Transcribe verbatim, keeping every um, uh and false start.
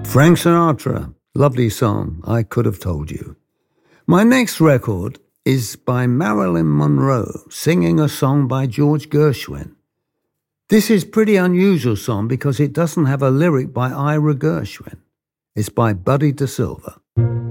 Frank Sinatra, lovely song, I Could Have Told You. My next record is by Marilyn Monroe, singing a song by George Gershwin. This is a pretty unusual song because it doesn't have a lyric by Ira Gershwin. It's by Buddy DeSilva.